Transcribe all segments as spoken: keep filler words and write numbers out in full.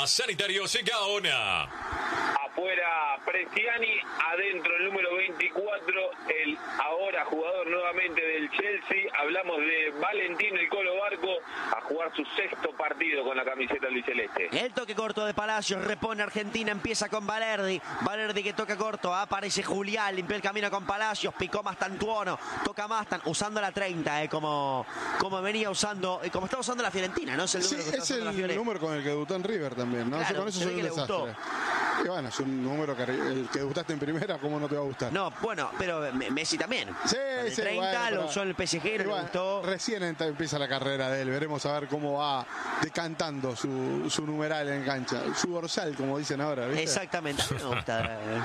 Sanitarios Gaona. Afuera Prestiani, adentro el número veinticuatro, el ahora jugador nuevamente del Chelsea. Hablamos de Valentín el Colo Barco, a jugar su sexto partido con la camiseta albiceleste. El toque corto de Palacios, repone Argentina, empieza con Valerdi. Valerdi que toca corto, aparece Julián, limpió el camino con Palacios, picó Mastantuono, toca Mastan, usando la treinta, eh, como, como venía usando, eh, como está usando la Fiorentina, ¿no? Es el número, sí, que está es usando el la Fiore. número con el que debutó en River también, ¿no? Claro, Yo con eso se ve soy un que le desastre. gustó. Y bueno, es un número que el que debutaste en primera, ¿cómo no te va a gustar? No, bueno, pero Messi también. Sí, con el sí, treinta bueno, lo pero, usó en el P S G, no bueno, le gustó. Recién empieza la carrera de él, veremos a ver cómo va decantando su, su numeral en cancha, su dorsal, como dicen ahora, ¿viste? Exactamente, a mí me gusta. eh,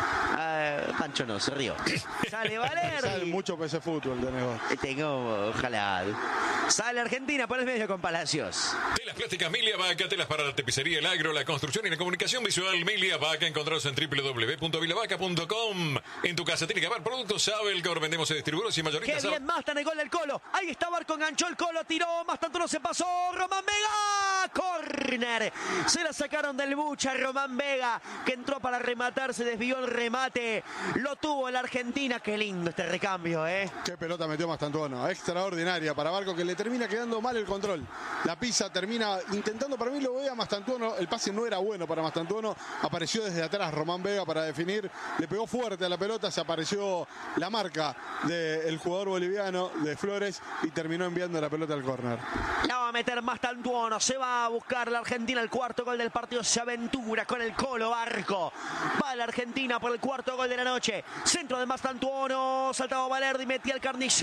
eh, Pancho no, se rió. Sale Valerdi. Sale mucho P S Fútbol de negocio. Tengo, ojalá. Sale Argentina por el medio con Palacios. Telas plásticas Milia Vaca, telas para la tapicería, el agro, la construcción y la comunicación visual. Milia Vaca, encontrados en doble u doble u doble u punto vilavaca punto com. En tu casa tiene que haber productos Abelcor, vendemos en distribuidores y mayoristas. Qué bien, Mastan, el gol del Colo. Ahí está Barco, enganchó el Colo, tiró, Mastan no se pasó. Román Vega, córner. Se la sacaron del bucha Román Vega, que entró para rematar, se desvió el remate. Lo tuvo la Argentina. Qué lindo este recambio, ¿eh? Qué pelota metió Mastantuono. Extraordinaria para Barco, que le termina quedando mal el control. La pisa termina intentando, para mí lo veía Mastantuono. El pase no era bueno para Mastantuono. Apareció desde atrás Román Vega para definir. Le pegó fuerte a la pelota. Se apareció la marca del jugador boliviano de Flores y terminó enviando la pelota al córner. La va a meter Mastantuono. Se va a buscar la Argentina. El cuarto gol del partido. Se aventura con el Colo Barco. Va la Argentina por el cuarto gol de la noche. Centro de Mastantuono. Saltaba Valerdi. Metía el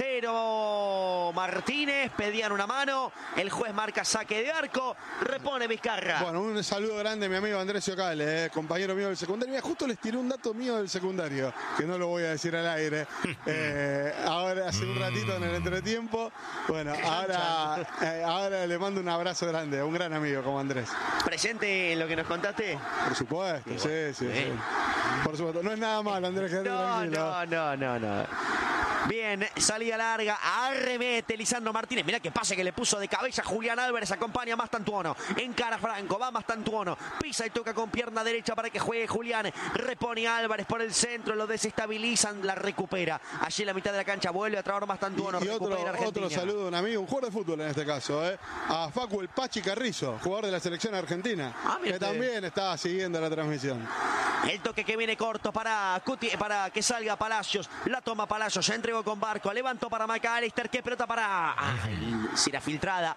carnicero Martínez. Pedían una mano. El juez marca saque de arco. Repone Vizcarra. Bueno, un saludo grande a mi amigo Andrés Ocale, eh, compañero mío del secundario. Mira, justo les tiré un dato mío del secundario, que no lo voy a decir al aire. Eh, ahora, hace un ratito en el entretiempo. Bueno, ahora, eh, ahora le mando un abrazo grande a un gran amigo como Andrés. ¿Presente en lo que nos contaste? Por supuesto, sí, sí, sí. Por supuesto. No es nada mal, Andrés. No, tranquilo. no, no, no, no. Bien, salida larga, arremete Lisandro Martínez. Mirá que pase que le puso de cabeza Julián Álvarez. Acompaña a Mastantuono. Encara Franco, va Mastantuono. Pisa y toca con pierna derecha para que juegue Julián. Repone Álvarez por el centro, lo desestabilizan, la recupera. Allí en la mitad de la cancha vuelve a trabar Mastantuono. Y, y otro, otro saludo a un amigo, un jugador de fútbol en este caso, eh, a Facu el Pachi Carrizo, jugador de la selección argentina, ah, que también está siguiendo la transmisión. El toque que viene corto para, Cuti, para que salga Palacios. La toma Palacios, ya entregó con Barco. Levantó para McAllister. Qué pelota para... Ay, si era filtrada.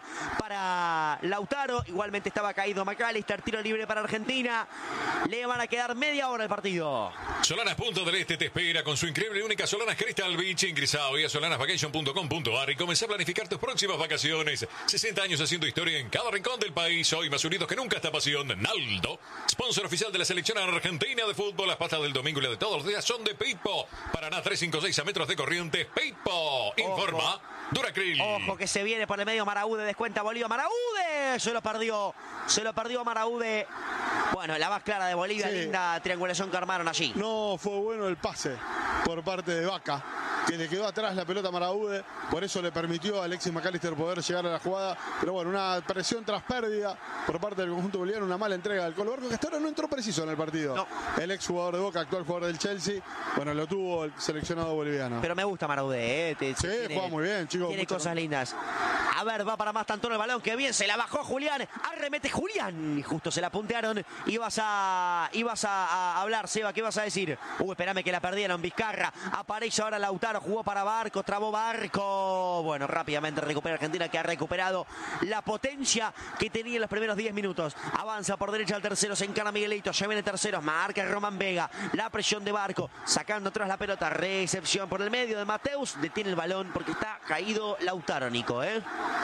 Para Lautaro. Igualmente estaba caído McAllister. Tiro libre para Argentina. Le van a quedar media hora el partido. Solanas Punto del Este te espera con su increíble y única Solanas Crystal Beach. Ingresa hoy a solanas vacation punto com punto a r y comenzá a planificar tus próximas vacaciones. sesenta años haciendo historia en cada rincón del país. Hoy más unidos que nunca esta pasión. Naldo, sponsor oficial de la selección argentina de fútbol. Las pastas del domingo y las de todos los días son de Pipo. Paraná trescientos cincuenta y seis a metros de Corrientes. Pipo. Informa. Duracril. Ojo que se viene por el medio Maraude. Descuenta Bolivia. Maraude. Se lo perdió. Se lo perdió Maraude. Bueno, la más clara de Bolivia. Sí. Linda triangulación que armaron allí. No fue bueno el pase por parte de Vaca, que le quedó atrás la pelota a Maraude, por eso le permitió a Alexis McAllister poder llegar a la jugada, pero bueno, una presión tras pérdida por parte del conjunto boliviano, una mala entrega del Colo Barco, que hasta ahora no entró preciso en el partido. No. El ex jugador de Boca, actual jugador del Chelsea, bueno, lo tuvo el seleccionado boliviano. Pero me gusta Maraude, ¿eh? Te, sí, tiene, juega muy bien, chicos. Tiene cosas lindas. A ver, va para Mastantuono el balón, que bien, se la bajó Julián, arremete Julián, y justo se la puntearon. Ibas a, ibas a, a hablar, Seba, ¿qué vas a decir? Uh, espérame que la perdieron, Vizcarra, aparece ahora Lautaro, jugó para Barco, trabó Barco. Bueno, rápidamente recupera Argentina, que ha recuperado la potencia que tenía en los primeros diez minutos. Avanza por derecha al tercero, se encara Miguelito, ya viene tercero, marca Román Vega, la presión de Barco, sacando atrás la pelota, recepción por el medio de Mateus, detiene el balón porque está caído Lautaro, Nico, ¿eh?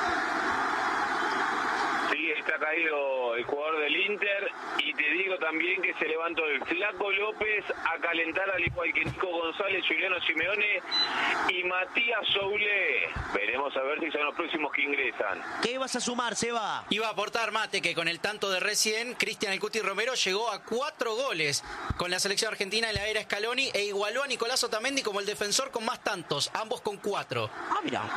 Sí, está caído el jugador del Inter, y te digo también que se levantó el Flaco López a calentar, al igual que Nico González, Juliano Simeone y Matías Soule. Veremos a ver si son los próximos que ingresan. ¿Qué ibas a sumar, Seba? Iba a aportar, Mate, que con el tanto de recién, Cristian El Cuti Romero llegó a cuatro goles con la selección argentina en la era Scaloni e igualó a Nicolás Otamendi como el defensor con más tantos, ambos con cuatro. Ah, mira.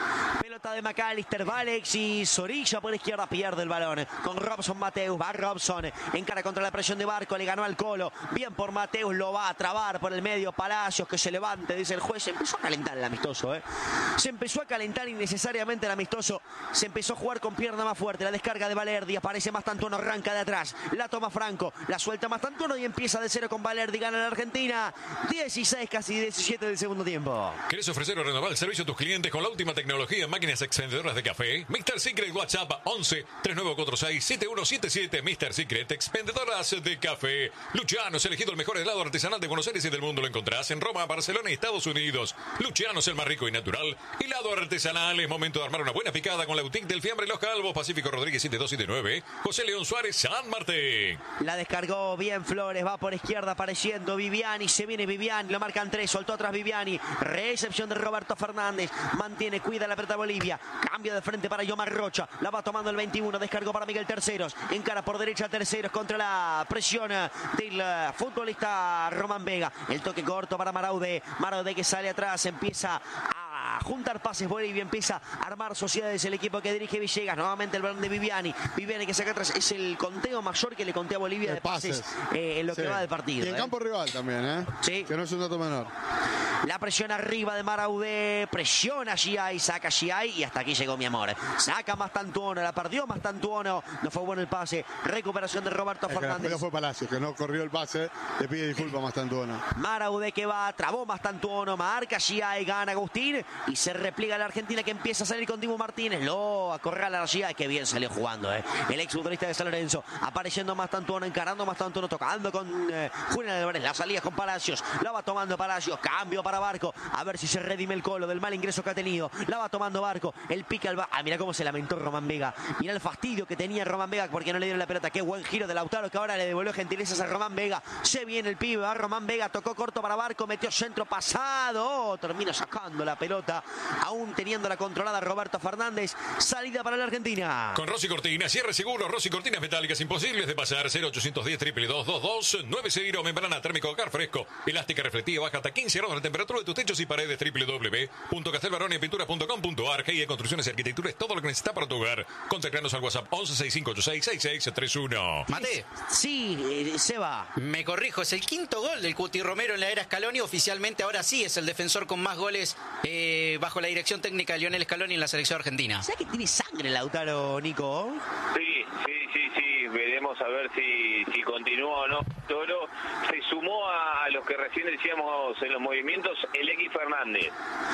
Pelota de McAllister, va Alexis, orilla por la izquierda, pierde el balón. Con Robson Mateus, va Robson, encara contra la presión de Barco, le ganó al Colo. Bien por Mateus, lo va a trabar por el medio Palacios, que se levante, dice el juez. Se empezó a calentar el amistoso, ¿eh? Se empezó a calentar innecesariamente el amistoso. Se empezó a jugar con pierna más fuerte. La descarga de Valerdi, aparece Mastantuono, arranca de atrás. La toma Franco, la suelta Mastantuono y empieza de cero con Valerdi. Gana la Argentina. dieciséis, casi diecisiete del segundo tiempo. ¿Querés ofrecer o renovar el servicio a tus clientes con la última tecnología en máquinas expendedoras de café? mister Secret WhatsApp once, treinta y nueve cuarenta y seis, setenta y uno setenta y siete. mister Secret, expendedoras de café. Luciano's, elegido el mejor helado artesanal de Buenos Aires y del mundo. Lo encontrás en Roma, Barcelona y Estados Unidos. Luciano's, el más rico y natural helado artesanal. Es momento de armar una buena picada con la boutique del fiambre Los Calvos. Pacífico Rodríguez siete dos siete nueve. José León Suárez, San Martín. La descargó bien Flores, va por izquierda apareciendo Viviani, se viene Viviani, lo marcan tres, soltó atrás Viviani, recepción de Roberto Fernández, mantiene, cuida la pelota Bolivia, cambio de frente para Yomar Rocha, la va tomando el veintiuno, descargó para Miguel Terceros, encara por derecha Terceros contra la presión del futbolista Román Vega, el toque corto para Maraude, Maraude que sale atrás, empieza a juntar pases Bolivia, empieza a armar sociedades el equipo que dirige Villegas, nuevamente el balón de Viviani, Viviani que saca atrás, es el conteo mayor que le conté a Bolivia de, de pases, pases eh, en lo sí. que va del partido. Y en ¿eh? campo rival también, ¿eh? Sí. Que no es un dato menor. La presión arriba de Maraude, presiona Giai, saca Giai y hasta aquí llegó mi amor. Saca Mastantuono, la perdió Mastantuono, no fue bueno el pase, recuperación de Roberto es Fernández. Pero fue Palacios, que no corrió el pase, le pide disculpas a Mastantuono. Maraude que va, trabó Mastantuono, marca Giai, gana Agustín y se repliega la Argentina que empieza a salir con Dibu Martínez, lo acorrala a Giai, que bien salió jugando, eh. El exfutbolista de San Lorenzo, apareciendo Mastantuono, encarando Mastantuono, tocando con eh, Julián Álvarez, la salida con Palacios, la va tomando Palacios, cambio para Barco, a ver si se redime el Colo del mal ingreso que ha tenido, la va tomando Barco, el pica al va, ah, mira cómo se lamentó Román Vega, mira el fastidio que tenía Román Vega porque no le dieron la pelota, qué buen giro de Lautaro que ahora le devolvió gentilezas a Román Vega, se viene el pibe, va Román Vega, tocó corto para Barco, metió centro pasado, oh, termina sacando la pelota, aún teniendo la controlada Roberto Fernández, salida para la Argentina. Con Rossi Cortina, cierre seguro, Rossi Cortinas metálicas imposibles de pasar, cero ochocientos diez, triple dos dos dos, nueve cero, membrana térmico hogar fresco, elástica reflectiva, baja hasta quince grados la temperatura de tus techos y paredes, doble u doble u doble u punto castelbaroni pintura punto com punto a r. G I E Construcciones y Arquitectura es todo lo que necesitas para tu hogar. Contactanos al WhatsApp once, sesenta y cinco ochenta y seis, sesenta y seis treinta y uno. Mate. Sí, eh, Seba. Me corrijo, es el quinto gol del Cuti Romero en la era Scaloni. Oficialmente ahora sí es el defensor con más goles eh, bajo la dirección técnica de Lionel Scaloni en la selección argentina. ¿Sabes que tiene sangre Lautaro, Nico? Sí, sí, sí, sí. Veremos a ver si, si continúa o no. Toro se sumó a, a los que recién decíamos en los movimientos, el X Fernández.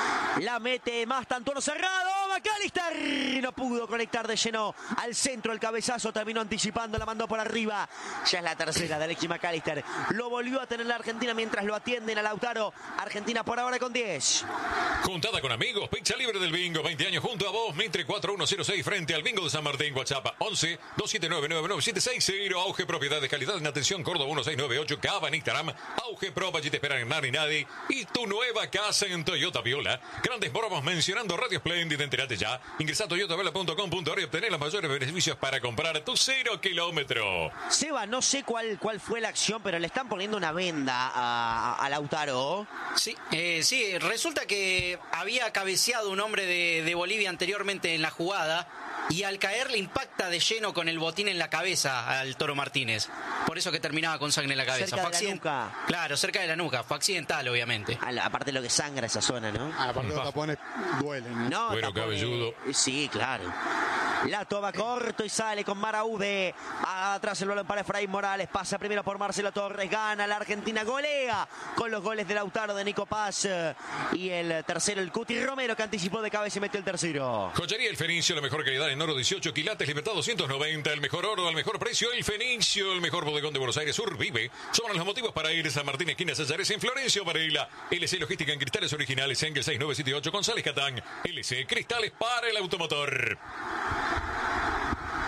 La mete Mastantuono cerrado, McAllister no pudo conectar de lleno al centro, el cabezazo terminó anticipando, la mandó por arriba. Ya es la tercera de Alexis McAllister. Lo volvió a tener la Argentina mientras lo atienden a Lautaro. Argentina por ahora con diez. Juntada con amigos, pizza libre del bingo, veinte años junto a vos, Mitre cuatro uno cero seis frente al bingo de San Martín, WhatsApp once, dos siete nueve, nueve nueve siete seis cero, Auge Propiedades, calidad en atención, Córdoba uno seis nueve ocho, Cava en Instagram, Auge Pro, allí te esperan en Nari Nadi y tu nueva casa en Toyota Viola. Grandes bromos mencionando Radio Splendid, entérate ya. Ingresa a toyota viola punto com punto a r y obtener los mayores beneficios para comprar tu cero kilómetro. Seba, no sé cuál, cuál fue la acción, pero le están poniendo una venda a, a, a Lautaro. Sí, eh, sí, resulta que había cabeceado un hombre de, de Bolivia anteriormente en la jugada y al caer le impacta de lleno con el botín en la cabeza al Toro Martínez. Por eso que terminaba con sangre en la cabeza. Cerca fue de accident... la nuca. Claro, cerca de la nuca. Fue accidental, obviamente. A la, aparte de lo que sangra esa zona, ¿no? Ah, aparte los tapones duelen, ¿eh? No, Cuero tapones... cabelludo. Sí, claro. La toma corto y sale con Maraude. Atrás el balón para Efraín Morales. Pasa primero por Marcelo Torres. Gana la Argentina. Golea con los goles de Lautaro, de Nico Paz. Y el tercero, el Cuti Romero, que anticipó de cabeza y metió el tercero. Joyería El Fenicio, la mejor calidad en oro, dieciocho quilates, Libertad doscientos noventa. El mejor oro al mejor precio. El Fenicio, el mejor bodegón de Buenos Aires Sur. Vive. Son los motivos para ir a San Martín, esquina Sayares, en Florencio Varela. L C Logística en cristales originales. Engel seis nueve siete ocho. González Catán. L C Cristales para el automotor.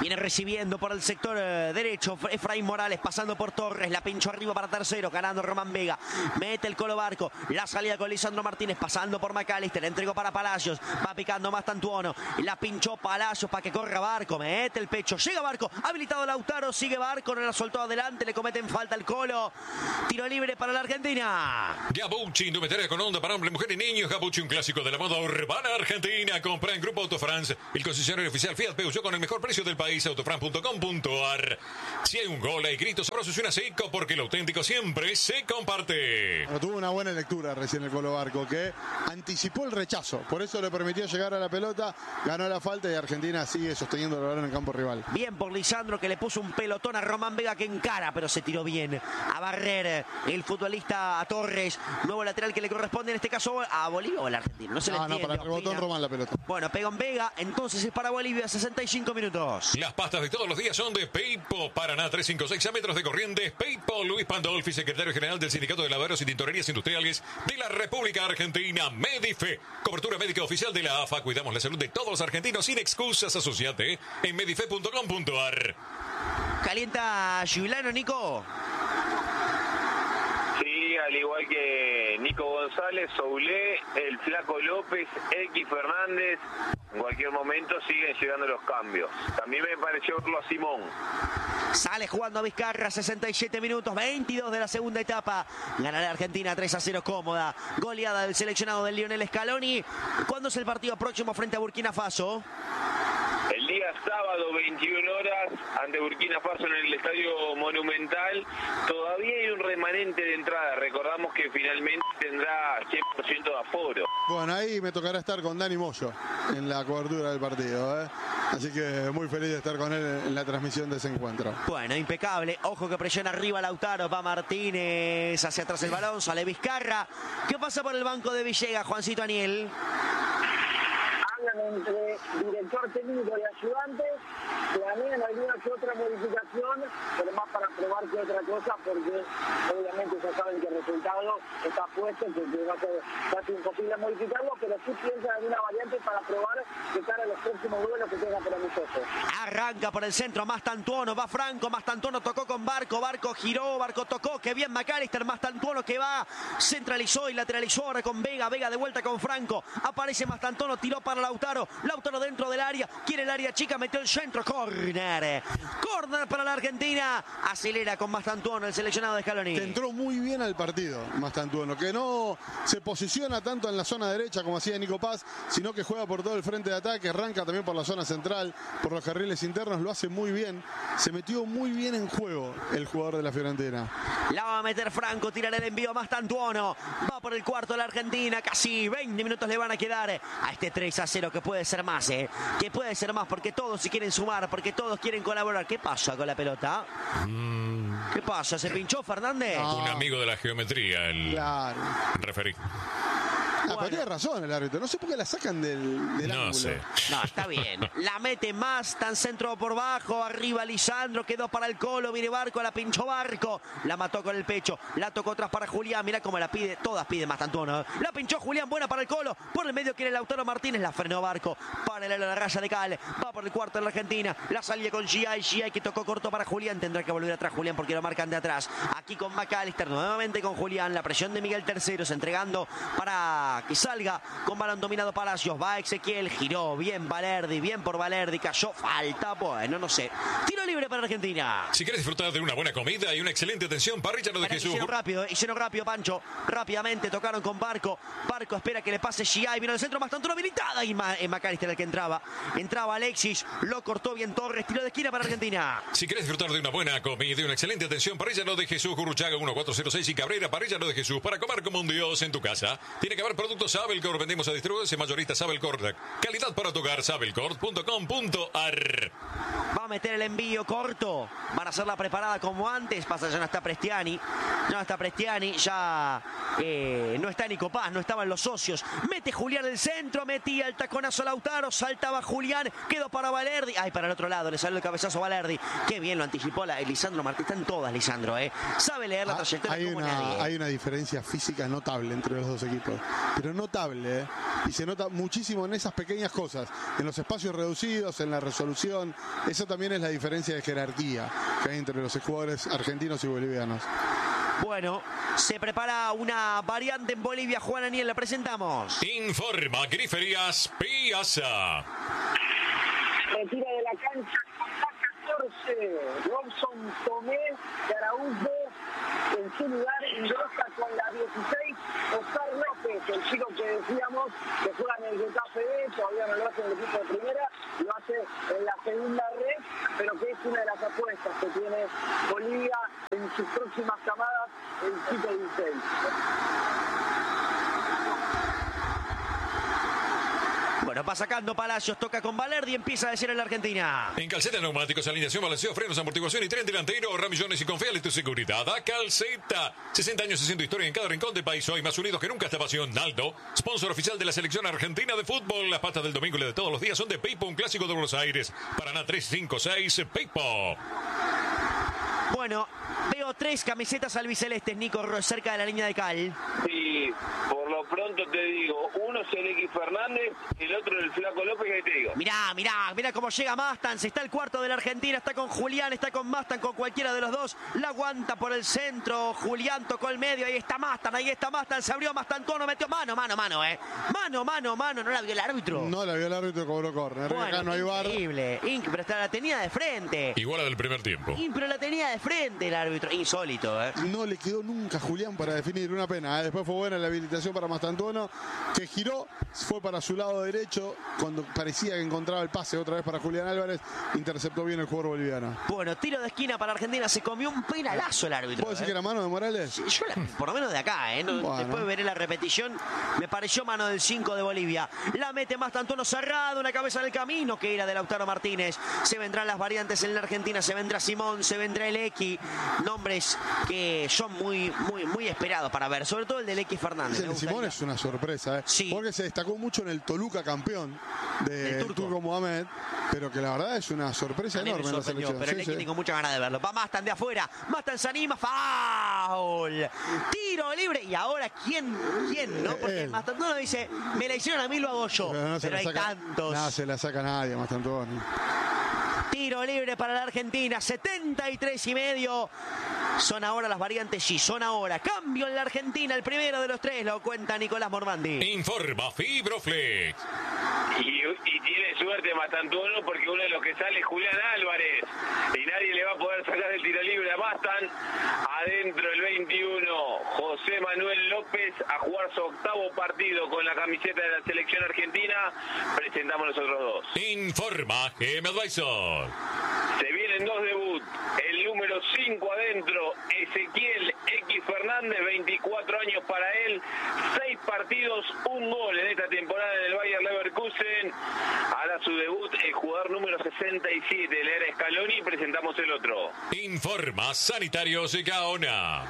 Viene recibiendo por el sector eh, derecho Efraín Morales, pasando por Torres, la pinchó arriba para tercero, ganando Román Vega, mete el Colo Barco, la salida con Lisandro Martínez, pasando por McAllister, entregó para Palacios, va picando Mastantuono, la pinchó Palacios para que corra Barco, mete el pecho, llega Barco, habilitado Lautaro, sigue Barco, no la soltó adelante, le cometen falta el Colo, tiro libre para la Argentina. Gabucci, indumentaria con onda para hombres, mujeres y niños. Gabucci, un clásico de la moda urbana argentina. Compra en Grupo Autofrance, el concesionario oficial Fiat Peugeot con el mejor precio del país. Autofrance punto com punto ar. Si hay un gol, hay gritos sabrosos y una seco, porque lo auténtico siempre se comparte. Bueno, tuvo una buena lectura recién el Colo Barco, que anticipó el rechazo, por eso le permitió llegar a la pelota, ganó la falta y Argentina sigue sosteniendo el balón en el campo rival. Bien por Lisandro, que le puso un pelotón a Román Vega que encara, pero se tiró bien a barrer el futbolista a Torres, nuevo lateral que le corresponde en este caso a Bolivia o a la Argentina, no se le No, entiende. no, para el rebotón Román la pelota. Bueno, pega en Vega, entonces es para Bolivia, sesenta y cinco minutos. Las pastas de todos los días son de Peipo. Paraná trescientos cincuenta y seis a metros de Corrientes. Peipo. Luis Pandolfi, secretario general del Sindicato de Lavaderos y Tintorerías Industriales de la República Argentina. Medife. Cobertura médica oficial de la A F A. Cuidamos la salud de todos los argentinos sin excusas. Asociate en medife punto com punto ar. Calienta Giuliano, Nico. Sí, al igual que Nico González, Soulé, el Flaco López, X Fernández, en cualquier momento siguen llegando los cambios. También me pareció verlo a Simón. Sale jugando a Vizcarra, sesenta y siete minutos, veintidós de la segunda etapa. Gana la Argentina tres a cero cómoda. Goleada del seleccionado de Lionel Scaloni. ¿Cuándo es el partido próximo frente a Burkina Faso? El día sábado, veintiuna horas, ante Burkina Faso en el Estadio Monumental. Todavía hay un remanente de entrada. Recordamos que finalmente tendrá cien por ciento de aforo. Bueno, ahí me tocará estar con Dani Moyo en la cobertura del partido, ¿eh? Así que muy feliz de estar con él en la transmisión de ese encuentro. Bueno, impecable. Ojo que presiona arriba Lautaro. Va Martínez hacia atrás el balón. Sale Vizcarra. ¿Qué pasa por el banco de Villegas, Juancito Aniel? Hablan entre director técnico y ayudantes, planean alguna que otra modificación, pero más para probar que otra cosa, porque obviamente ya saben que el resultado está puesto, que, que va a ser casi imposible modificarlo, pero sí piensan alguna variante para probar de cara a los próximos duelos que tengan por amistosos. Arranca por el centro, Mastantuono, va Franco, Mastantuono tocó con Barco, Barco giró, Barco tocó, que bien McAllister, Mastantuono que va, centralizó y lateralizó ahora con Vega, Vega de vuelta con Franco, aparece Mastantuono, tiró para Lautaro, Lautaro dentro del área, quiere el área chica, metió el centro, corner, corner para la Argentina, acelera con Mastantuono el seleccionado de Scaloni. Que entró muy bien al partido, Mastantuono, que no se posiciona tanto en la zona derecha como hacía Nico Paz, sino que juega por todo el frente de ataque, arranca también por la zona central, por los carriles internos, lo hace muy bien, se metió muy bien en juego el jugador de la Fiorentina. La va a meter Franco, tirar el envío Mastantuono, va por el cuarto de la Argentina, casi veinte minutos le van a quedar a este tres a cero, que puede ser más, eh, que puede ser más, porque todos se quieren sumar, porque todos quieren colaborar. ¿Qué pasa con la pelota? Mm. ¿Qué pasa? ¿Se pinchó Fernández? No. Un amigo de la geometría, el Claro. referí. Ah, Bueno. pero tiene razón el árbitro. No sé por qué la sacan del, del No ángulo. sé. No, está bien. La mete más, tan centro por bajo, arriba Lisandro, quedó para el Colo, viene Barco, la pinchó Barco, la mató con el pecho, la tocó atrás para Julián, mira cómo la pide, todas piden Mastantuono. La pinchó Julián, buena para el Colo, por el medio quiere Lautaro Martínez, la frenó Barco, para la, la raya de Cal, va por el cuarto de la Argentina, la salida con G I, G I que tocó corto para Julián, tendrá que volver atrás Julián porque lo marcan de atrás. Aquí con McAllister, nuevamente con Julián, la presión de Miguel Terceros, entregando para que salga con balón dominado Palacios, va Ezequiel, giró, bien Valerdi, bien por Valerdi, cayó, falta, bueno, no sé. Tiro libre para Argentina. Si quieres disfrutar de una buena comida y una excelente atención, Parrilla Lo de Para, Jesús. hicieron rápido, hicieron rápido, Pancho. Rápidamente tocaron con Barco. Barco espera que le pase G I. Vino al centro, Mastantuono habilitada. Y Ma- eh, McAllister el que entraba. Entraba Alexis, lo cortó bien Torres. Tiro de esquina para Argentina. Si quieres disfrutar de una buena comida y una excelente atención, Parrilla Lo de Jesús, Gurruchaga mil cuatrocientos seis y Cabrera, Parrilla Lo de Jesús, para comer como un dios en tu casa. Tiene que haber productos Sabelcor, vendemos a distribuidores mayoristas Sabelcor. Calidad para tu hogar, sabelcor punto com punto ar. Va a meter el envío corto. Van a hacerla preparada como antes. Pasa, ya no está Prestiani. Ya no está Prestiani. Ya eh, no está Nico Paz. No estaban los socios. Mete Julián el centro. Metía el taconazo Lautaro. Saltaba Julián. Quedó para Valerdi. Ay, para el otro lado. Le salió el cabezazo a Valerdi. Qué bien lo anticipó la, Lisandro Martínez. Están todas, Lisandro. Eh. Sabe leer la Ah, trayectoria hay, como una, nadie. hay una diferencia física notable entre los dos equipos. pero notable, ¿eh? Y se nota muchísimo en esas pequeñas cosas, en los espacios reducidos, en la resolución. Eso también es la diferencia de jerarquía que hay entre los jugadores argentinos y bolivianos. Bueno, se prepara una variante en Bolivia. Juan Aniel, la presentamos. Informa Griferías Piazza. Retira de la cancha catorce, Robson Tomé de Araújo. En su lugar ingresa con la dieciséis, Oscar López, el chico que decíamos que juega en el Getafe B, todavía no lo hace en el equipo de primera, lo hace en la segunda red, pero que es una de las apuestas que tiene Bolivia en sus próximas camadas, el chico dieciséis. Bueno, va sacando Palacios, toca con Valerdi, empieza a decir en la Argentina. En Calceta Neumáticos, alineación, balanceo, frenos, amortiguación y tren delantero, ramillones y confiable tu seguridad. A Calceta, sesenta años haciendo historia en cada rincón del país, hoy más unidos que nunca esta pasión. Naldo, sponsor oficial de la selección argentina de fútbol. Las patas del domingo y las de todos los días son de Peipo, un clásico de Buenos Aires. Paraná tres cinco seis, Peipo. Bueno, veo tres camisetas albicelestes, Nico, cerca de la línea de cal. Sí, por lo pronto te digo, uno es el X Fernández, el otro el Flaco López, que te digo. Mirá, mirá, mirá cómo llega Mastans, está el cuarto de la Argentina, está con Julián, está con Mastans, con cualquiera de los dos, la aguanta por el centro, Julián tocó el medio, ahí está Mastans, ahí está Mastans, se abrió Mastantuono, metió mano, mano, mano, eh, mano, mano, mano, no la vio el árbitro. No la vio el árbitro, cobró córner. Bueno, acá no hay bar. increíble, inc- pero hasta la tenía de frente. Igual a del primer tiempo. Y, pero la tenía de frente el árbitro, insólito, eh. No le quedó nunca a Julián para definir, una pena, ¿eh? Después fue buena la habilitación para Mastantuono, que giró, fue para su lado derecho, cuando parecía que encontraba el pase otra vez para Julián Álvarez, interceptó bien el jugador boliviano. Bueno, tiro de esquina para Argentina, se comió un penalazo el árbitro. ¿Puedo decir eh. que era mano de Morales? Sí, yo la- por lo menos de acá, ¿eh? No, Bueno. Después veré la repetición. Me pareció mano del cinco de Bolivia. La mete Mastantuono cerrado, una cabeza en el camino que era de Lautaro Martínez. Se vendrán las variantes en la Argentina, se vendrá Simón, se vendrá el X. Nombres que son muy, muy, muy esperados para ver, sobre todo el del X Fernández. El Me de Simón gustaría. es una sorpresa, ¿eh? Sí. Porque se destacó mucho en el Toluca campeón de Del Turco. Turco Mohamed, pero que la verdad es una sorpresa A mí me enorme en la sorprendió, selección. pero el Sí, X sí. tengo muchas ganas de verlo. Va Mastan de afuera, Mastan se anima, foul, tiro libre. Y ahora, ¿quién? ¿Quién? ¿No? Porque Él. Mastantuono dice, me la hicieron a mí, lo hago yo. Pero, no se Pero la hay saca, tantos. nada, se la saca nadie, Mastantuono. Tiro libre para la Argentina, setenta y tres y medio. Son ahora las variantes, sí, son ahora. Cambio en la Argentina, el primero de los tres, lo cuenta Nicolás Mormandi. Informa Fibroflex. Y, y tiene suerte Mastantuono porque uno de los que sale es Julián Álvarez y nadie le va a poder sacar el tiro libre a Mastan. Adentro el veintiuno, José Manuel López a jugar su octavo partido con la camiseta de la selección argentina. Presentamos los otros dos. Informa G M Advisor. Se vienen dos debuts. El número cinco adentro, Ezequiel X Fernández, veinticuatro años para él, seis partidos, un gol en esta temporada en el Bayer Leverkusen. Hará su debut el jugador número sesenta y siete de la era Scaloni. Presentamos el otro. Informa Sanitarios y Gaona.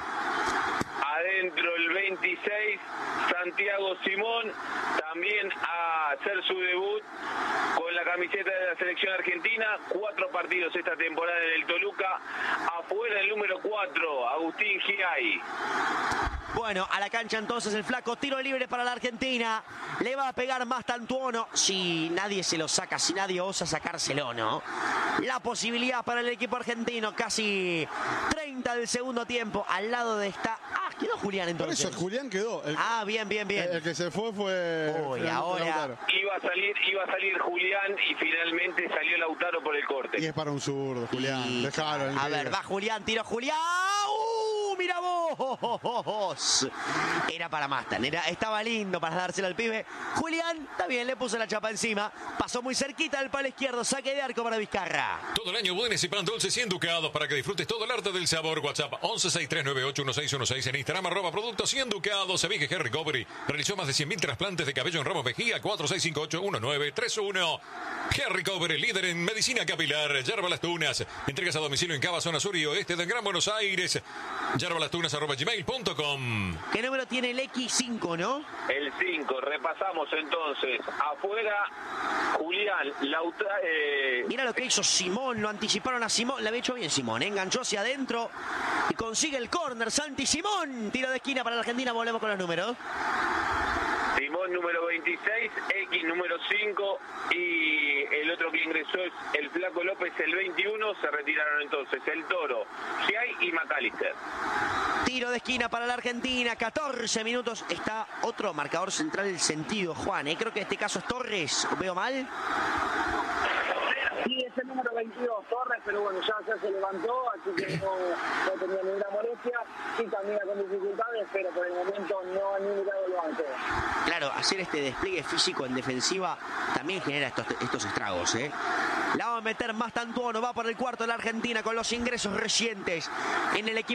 Adentro el veintiséis, Santiago Simón, también a hacer su debut con la camiseta de la selección argentina. Cuatro partidos esta temporada en el Toluca. Afuera el número cuatro, Agustín Giai. Bueno, a la cancha entonces el flaco, tiro libre para la Argentina. Le va a pegar Mastantuono. Si nadie se lo saca, si nadie osa sacárselo, ¿no? La posibilidad para el equipo argentino, casi treinta del segundo tiempo. Al lado de esta. Ah, quedó Julián Por entonces. eso Julián quedó. El, Ah, bien, bien, bien. el que se fue fue. Uy, fue ahora- Lautaro. Iba a salir, iba a salir Julián y finalmente salió Lautaro por el corte. Y es para un zurdo, Julián. Y- Dejalo. A ver, va Julián, tiro Julián. ¡Uh! ¡Mira vos! Era para Mastan, era, estaba lindo para dárselo al pibe. Julián, está bien, le puso la chapa encima. Pasó muy cerquita del palo izquierdo. Saque de arco para Vizcarra. Todo el año buenos y pan dulces y enducados para que disfrutes todo el arte del sabor. WhatsApp once sesenta y tres noventa y ocho dieciséis dieciséis. En Instagram arroba productos y enducados. Se ve que Hair Recovery realizó más de cien mil trasplantes de cabello en Ramos Mejía. cuatro seis cinco ocho uno nueve tres uno. Hair Recovery, líder en medicina capilar. Yerba Las Tunas. Entregas a domicilio en Cava, zona sur y oeste de Gran Buenos Aires. yerba las tunas arroba gmail punto com. ¿Qué número tiene el X cinco, no? El cinco, repasamos entonces. Afuera, Julián, Lautaro. Eh, Mira lo que hizo Simón, lo anticiparon a Simón. Le había hecho bien Simón, ¿eh? Enganchó hacia adentro y consigue el córner. Santi Simón, tiro de esquina para la Argentina. Volvemos con los números. número veintiséis, X número cinco y el otro que ingresó es el Flaco López, el veintiuno. Se retiraron entonces el Toro, Giai y McAllister. Tiro de esquina para la Argentina, catorce minutos. Está otro marcador central del sentido, Juan. ¿eh? Creo que en este caso es Torres. ¿Veo mal? Sí, es el número veintidós, Torres, pero bueno, ya, ya se levantó, así que no, no tenía ninguna molestia. Sí camina con dificultades, pero por el momento no ha ni mirado el banco. Claro, hacer este despliegue físico en defensiva también genera estos, estos estragos, ¿eh? La va a meter Mastantuono, va por el cuarto de la Argentina con los ingresos recientes en el equipo.